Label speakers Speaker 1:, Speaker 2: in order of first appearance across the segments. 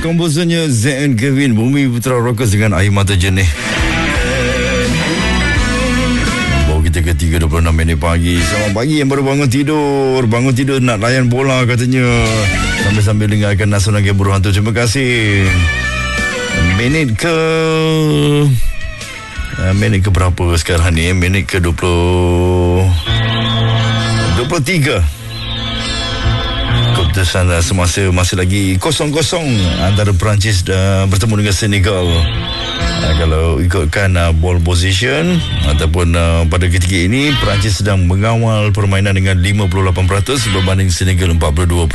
Speaker 1: komposernya ZN Kevin, Bumi Putra Rockers dengan Air Mata Jernih. Bawa kita ke 3.26 minit pagi. Selamat pagi yang baru bangun tidur nak layan bola katanya, sambil-sambil dengarkan Nasional Game Buruh Hantu. Terima kasih. Minit ke berapa sekarang ni? Minit ke 23. Keputusan semasa masih lagi 0-0 antara Perancis bertemu dengan Senegal. Kalau ikutkan ball position ataupun pada ketika ini Perancis sedang mengawal permainan dengan 58% berbanding Senegal 42%.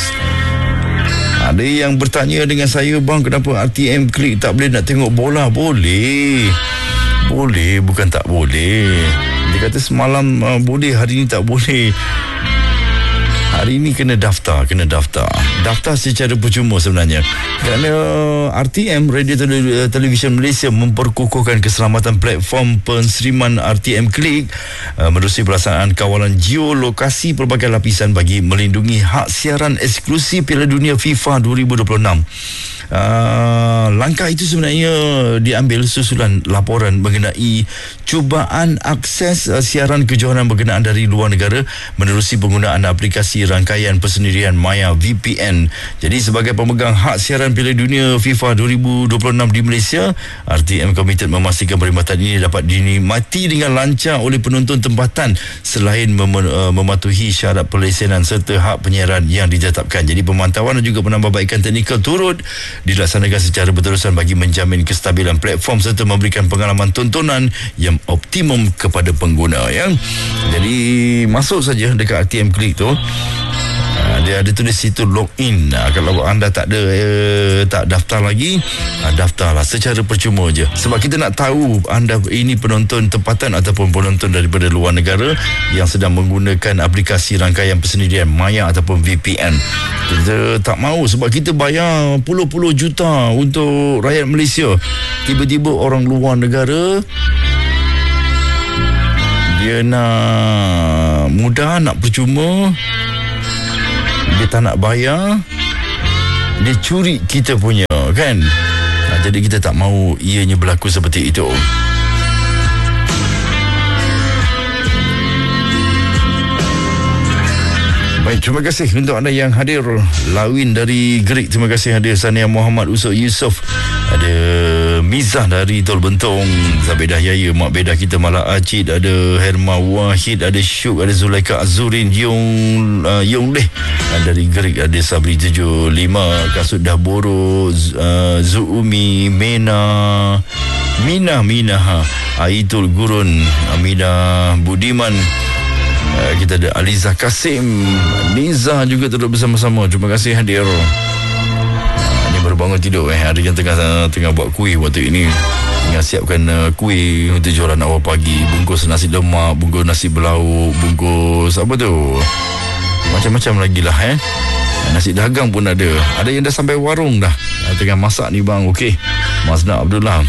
Speaker 1: Ada yang bertanya dengan saya, bang, kenapa RTM Klik tak boleh nak tengok bola? Boleh, bukan tak boleh. Dia kata semalam boleh, hari ni tak boleh. Hari ini kena daftar secara percuma sebenarnya, kerana RTM, Radio Television Malaysia, memperkukuhkan keselamatan platform penseriman RTM Klik menerusi pelaksanaan kawalan geolokasi pelbagai lapisan bagi melindungi hak siaran eksklusif Piala Dunia FIFA 2026. Langkah itu sebenarnya diambil susulan laporan mengenai cubaan akses siaran kejohanan berkenaan dari luar negara menerusi penggunaan aplikasi rangkaian persendirian Maya VPN. Jadi sebagai pemegang hak siaran Piala Dunia FIFA 2026 di Malaysia, RTM komited memastikan perkhidmatan ini dapat dinikmati dengan lancar oleh penonton tempatan selain mematuhi syarat pelesenan serta hak penyiaran yang ditetapkan. Jadi pemantauan dan juga penambahbaikan teknikal turut dilaksanakan secara berterusan bagi menjamin kestabilan platform serta memberikan pengalaman tontonan yang optimum kepada pengguna, ya. Jadi masuk saja dekat RTM Klik tu, dia ada tulis situ login. Kalau anda tak daftar lagi, daftarlah secara percuma je, sebab kita nak tahu anda ini penonton tempatan ataupun penonton daripada luar negara yang sedang menggunakan aplikasi rangkaian persendirian Maya ataupun VPN. Kita tak mahu, sebab kita bayar puluh-puluh juta untuk rakyat Malaysia. Tiba-tiba orang luar negara dia nak mudah, nak percuma, dia tak nak bayar, dia curi kita punya, kan? Jadi kita tak mahu ianya berlaku seperti itu. Baik, terima kasih untuk anda yang hadir. Lawin dari Gerik, terima kasih hadir. Sania Muhammad, Usuk Yusof, ada Mizah dari Tol Bentong, Zabedah Yaya, Mak Bedah kita Malak Acid, ada Herma Wahid, ada Syuk, ada Zulaika Azurin, Yong Leh dari Gerik, ada Sabri 75, Kasut Dahboro, Zuumi, Mina, Aitul Gurun, Amina Budiman. Kita ada Aliza Kasim, Niza juga duduk bersama-sama. Terima kasih hadir. Ini baru bangun tidur. Ada yang tengah buat kuih waktu ini. Tengah siapkan kuih untuk jualan awal pagi. Bungkus nasi lemak, bungkus nasi belauk, bungkus apa tu, macam-macam lagi lah. Nasi dagang pun ada. Ada yang dah sampai warung dah. Tengah masak ni bang. Okey, Mazna Abdullah.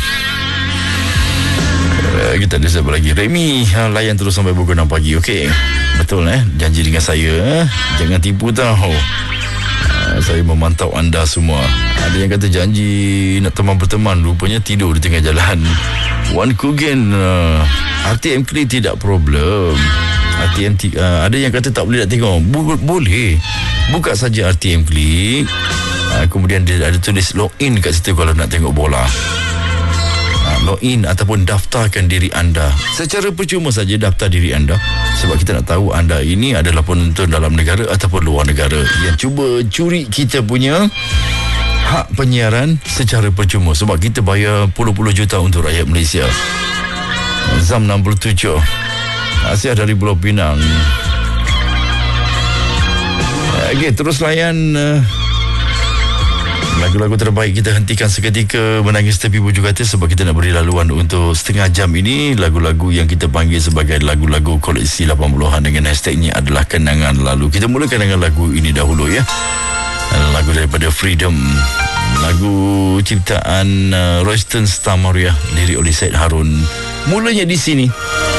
Speaker 1: Kita ada siapa lagi? Remy, layan terus sampai pukul 6 pagi. Okey, betul janji dengan saya, jangan tipu tahu. Saya memantau anda semua. Ada yang kata janji nak teman berteman, rupanya tidur di tengah jalan. Wan Kugen, RTM Klik tidak problem. Ada yang kata tak boleh nak tengok. Boleh, buka saja RTM Klik, kemudian dia ada tulis login kat situ kalau nak tengok bola. Login ataupun daftarkan diri anda secara percuma saja. Daftar diri anda sebab kita nak tahu anda ini adalah penonton dalam negara ataupun luar negara yang cuba curi kita punya hak penyiaran secara percuma, sebab kita bayar puluh-puluh juta untuk rakyat Malaysia. Zam 67 Asia dari Pulau Pinang. Okey, terus layan lagu-lagu terbaik. Kita hentikan seketika menangis tepi bujur kata sebab kita nak beri laluan untuk setengah jam ini. Lagu-lagu yang kita panggil sebagai lagu-lagu koleksi 80-an dengan hashtagnya adalah kenangan lalu. Kita mulakan dengan lagu ini dahulu, ya. Lagu daripada Freedom, lagu ciptaan Royston Stamariah, lirik oleh Syed Harun. Mulanya di sini.